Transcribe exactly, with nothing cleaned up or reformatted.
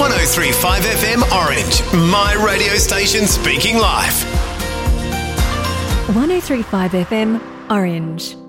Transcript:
one oh three point five F M Orange, my radio station speaking life. one oh three point five F M Orange.